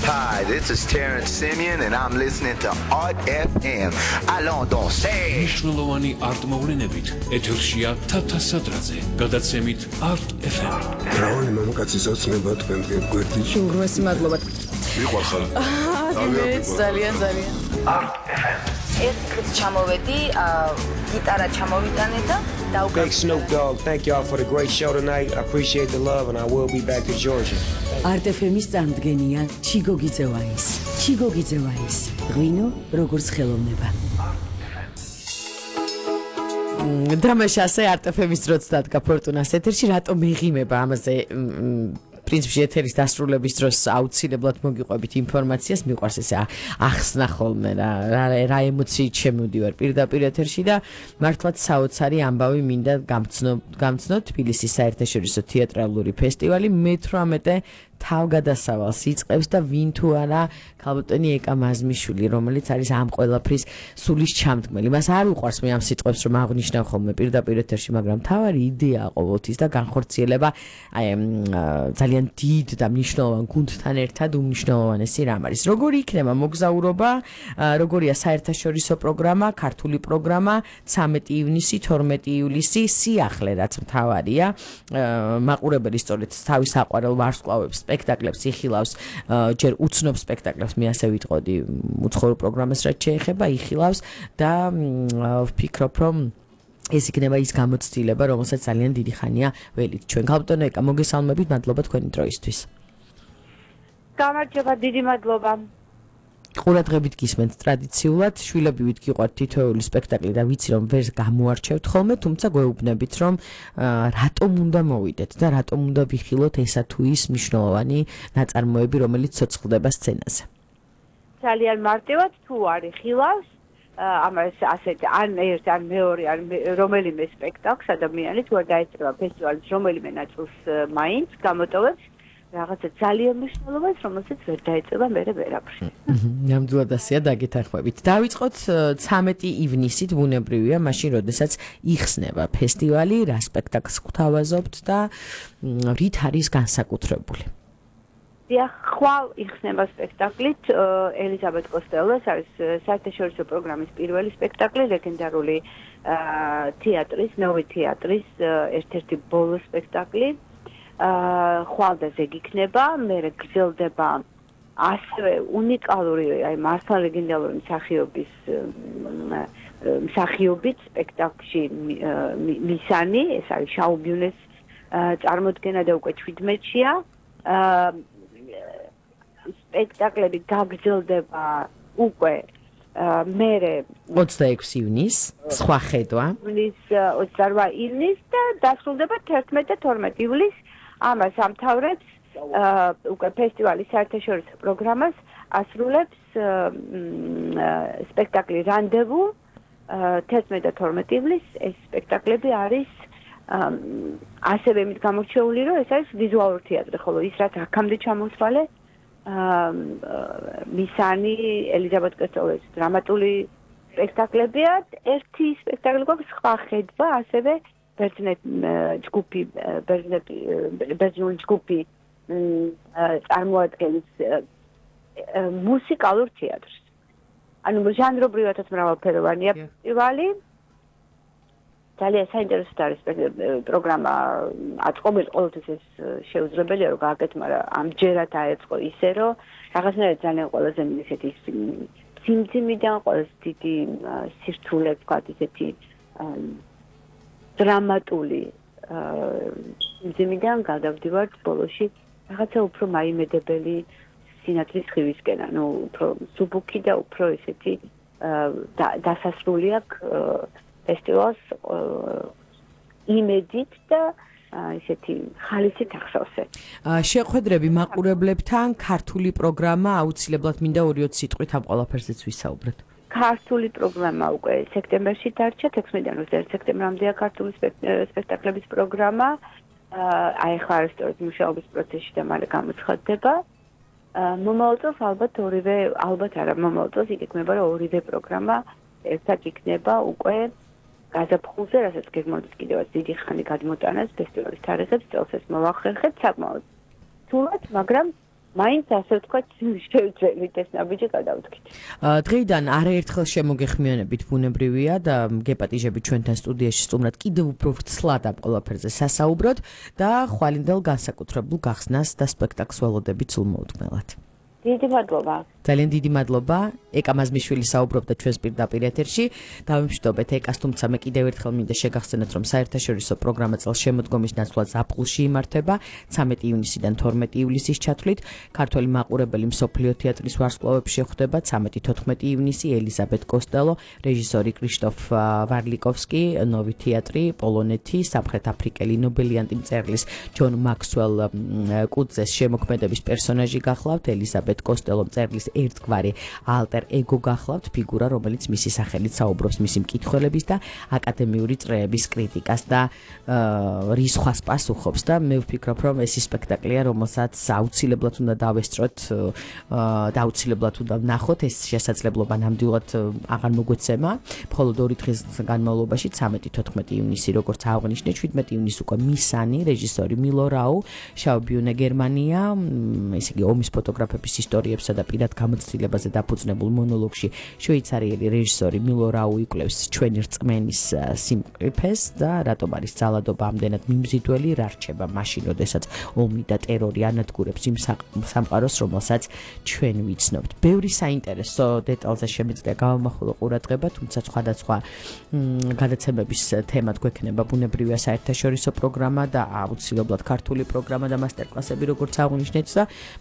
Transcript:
Hi, this is Terrence Simeon and I'm listening to Art FM. Allons danser. მნიშვნელოვანი არტ მოვლენებით ეთერშია თათა სადრაძე. გადაცემით Art FM. რავი მამაკაცის ოცნება თქვენგან გვერდით. უმრავლესი მადლობა. მიყვარხარ. ძალიან. Art FM. ერთ ჩამოვედი, გიტარა ჩამოვიტანე და Big Snoop Dogg, thank y'all for the great show tonight. I appreciate the love and I will be back to Georgia. Art FM-ის წარმოდგენია ჩიგო გიძევაის. ჩიგო გიძევაის. ღვინო როგორც ხელოვნება. დრამაშასე Art FM-ის დროც დადგა ფორტუნას ეთერში, რატომ მეღიმება ამაზე პრინციპში ეთერის დასრულების დროს აუცილებლად მოგიყვებით ინფორმაციას, მიყვარს ესე ახსნა ხოლმე რა ემოციით შემოდივარ პირდაპირ ეთერში და მართლაც საოცარი ამბავი მინდა გამცნო თბილისის საერთაშორისო თეატრალური ფესტივალი მე-18 თავგადასავალს იწყებს და ვინ თუ არა ქალბატონი ეკა მაზმიშვილი, რომელიც არის ამ ყველაფრის სულის ჩამდგმელი. მას არ უყვარს მე ამ სიტყვებს რომ აღნიშნავ ხოლმე პირდაპირ ეთერში, მაგრამ თავარი იდეა ყოველთვის და განხორციელება აი ძალიან დიდ და მნიშვნელოვან გუნდთან ერთად უმნიშვნელოვანესი რამ არის. როგორი იქნება მოგზაურობა, როგორია საერთაშორისო პროგრამა, ქართული პროგრამა 13 ივნისი, 12 ივლისი, სიახლე რაც მთავარია. მაყურებელი სწორედ თავის საყვარელ ვარსკვლავებს სპექტაკლებს იხილავს, ჯერ უცნობ სპექტაკლებს მე ასე ვიტყოდი, უცხოურ პროგრამას რაც შეეხება, იხილავს და ვფიქრობ რომ ეს იქნება ის გამოცდილება, რომელსაც ძალიან დიდი ხანია ველით. ჩვენ ქალბატონო ეკა მოგესალმებით, მადლობა თქვენი დროისთვის. გამარჯობა, დიდი მადლობა. ყურადღებით გისმენთ ტრადიციულად, შვილებივით გიყვართ თითოეული სპექტაკლი და ვიცი რომ ვერ გამოარჩევთ ხოლმე, თუმცა გვეუბნებით რომ რატომ უნდა მოვიდეთ და რატომ უნდა ვიხილოთ ესა თუ ის მნიშვნელოვანი ნაწარმოები, რომელიც ცოცხლდება სცენაზე. ძალიან მარტივად თუ არის ხილავს, ამას ასეთი ან ერთ ან მეორე ან რომელიმე სპექტაკლს ადამიანი თუ არ დაეწევა ფესტივალის რომელიმე ნაწილს მაინც გამოტოვებს რაღაცა ძალიან მნიშვნელოვანს, რომელსაც ვერ დაეწევა მერე ვერაფრში. ნამდვილად ასეა დაგეთანხმებით. დავიწყოთ 13 ივნისით, ბუნებრივია, მაშინ როდესაც იხსნება ფესტივალი, რა სპექტაკლს გვთავაზობთ და რით არის განსაკუთრებული. ხვალ იხსნება სპექტაკლით ელიზაბეთ კოსტელოს, არის საერთაშორისო პროგრამის პირველი სპექტაკლი, ლეგენდარული თეატრის, ნოვი თეატრის ერთ-ერთი ბოლო სპექტაკლი. ხვალ და ზეგი იქნება, მერე გრძელდება ასევე უნიკალური, აი მართლა ლეგენდარული მსახიობით სპექტაკლში მისანი, ეს არის შაუბიუნეს წარმოდგენა და უკვე 17-ია. სპექტაკლები გაგრძელდება უკვე მერე 26 ივნის, სხვა ხედვა. 28 ივნის და დასრულდება 11 და 12 ივლისს. ამას ამთავრებს უკვე ფესტივალის საერთაშორისო პროგრამას ასრულებს სპექტაკლი რანდევუ 11 და 12 ივლისს. ეს სპექტაკლები არის ასევე იმით გამორჩეული, რომ ეს არის ვიზუალური თეატრი, ხოლო ის რაც აქამდე ჩამოთვალე მისანი, ელიზაბეთ კოსტელოს დრამატული სპექტაკლებია. ერთი სპექტაკლი გვაქვს სხვა ხედვა, ასევე ბერძნული ჯგუფი წარმოადგენს მუსიკალურ თეატრს. ანუ ჟანრობრივადაც მრავალფეროვანია ფესტივალი. ძალიან საინტერესო არის პროგრამა აწყობილი, ყოველთვის ეს შეუძლებელია რომ გააკეთო, მაგრამ ამჯერად აეწყო ისე რომ რაღაცნაირად ძალიან ყველაზე ისეთი სიმძიმიდან ყველაზე დიდი სირთულე ვთქვათ, ისეთი დრამატული სიმძიმიდან გადავდივართ ბოლოში რაღაცა უფრო მაიმედებელი სინათლის ხივისკენ, ანუ უფრო სუბუქი და უფრო ისეთი დასასრული აქვს ფესტივალს იმედით და ისეთი ხალისით ახსოვსე. შეხვედრები მაყურებლებთან, ქართული პროგრამა, აუცილებლად მინდა 2-20 სიტყვით ამ ყველაფერზეც ვისაუბროთ. ქართული პროგრამა უკვე სექტემბერში დარჩა, 16-დან 21 სექტემბრამდეა ქართული სპექტაკლების პროგრამა. აი ხარ სწორედ მუშაობის პროცესში და მალე გამოცხადდება. მომავალ წელს ალბათ არა, მომავალ წელს იქნება რომ ორივე პროგრამა ერთად იქნება უკვე გაზაფხულზე, რასაც გეგმავთ კიდევაც დიდი ხანი გადმოტანას ფესტივალის თარიღებს, წელს ეს მოვახერხეთ საკმაოდ რთულად, მაგრამ მაინც ასე ვთქვათ, შევძელით ეს ნაბიჯი გადავთქვით. დღეიდან არაერთხელ შემოგეხმიანებით ბუნებრივია და გეპატიჟებით ჩვენთან სტუდიაში სტუმრად კიდევ უფრო ვრცლად ამ ყველაფერზე სასაუბროთ და ხვალინდელ განსაკუთრებულ გახსნას და სპექტაკლს ველოდებით სულ მოუთმელად. დიდი მადლობა. ძალიან დიდი მადლობა. ეკა მაზმიშვილი საუბრობდა ჩვენს პირდაპირ ეთერში. დავიმშვიდობეთ ეკას, თუმცა მე კიდევ ერთხელ მინდა შეგახსენოთ, რომ საერთაშორისო პროგრამა წელს შემოდგომის ნაცვლად ზაფხულში იმართება 13 ივნისიდან 12 ივლისის ჩათვლით. ქართველი მაყურებელი მსოფლიო თეატრის ვარსკვლავებში ხვდება 13-14 ივნისი ელიზაბეთ კოსტელო, რეჟისორი კრიშტოფ ვარლიკოვსკი, ნოვი თეატრი, პოლონეთი, სამხრეთ აფრიკელი ნობელიანტი მწერლის ჯონ მაქსუელ კუძეს შემოქმედების პერსონაჟი გახლავთ, ელიზაბეთ კოსტელო მწერლის ერთგვარი ალტერ ეგო გახლავთ, ფიგურა, რომელიც მისი სახელით საუბრობს მისი მკითხველების და აკადემიური წრეების კრიტიკას და რის სხვას პასუხობს და მე ვფიქრობ, რომ ეს სპექტაკლია, რომელსაც აუცილებლად უნდა დავესწროთ და აუცილებლად უნდა ვნახოთ, ეს შესაძლებლობა ნამდვილად აღარ მოგვეცემა, მხოლოდ 2 დღის განმავლობაში 13-14 ივნისი, როგორც აღნიშნე, 17 ივნისს უკვე მისანი, რეჟისორი მილო რაუ, შაუბიუნე გერმანია, ესე იგი ომის ფოტოგრაფების ისტორიებსა და პირად გამოცდილებაზე დაფუძნებულ მონოლოგში შვეიცარიელი რეჟისორი მილო რაუ იკვლევს ჩვენი რწმენის სიმყიფეს და რატომ არის ძალადობა ამდენად მიმზიდველი, რა რჩება მაშინ, როდესაც ომი და ტერორი ანადგურებს იმ სამყაროს, რომელსაც ჩვენ ვიცნობთ. ბევრი საინტერესო დეტალზე შემიძლია გავამახვილო ყურადღება, თუმცა სხვადასხვა გადაცემების თემად გვექნება ბუნებრივია საერთაშორისო პროგრამა და აუცილებლად ქართული პროგრამა და მასტერკლასები, როგორც აღნიშნეთ და